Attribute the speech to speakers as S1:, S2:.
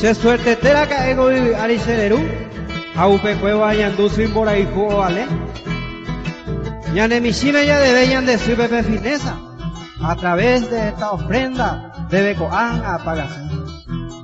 S1: Se suerte te la caigo y ariceru. Aupe cueva yandu sin por ahí jugo vale. Yanemishime ya deberían de su pepe fineza. A través de esta ofrenda debe coan apagación.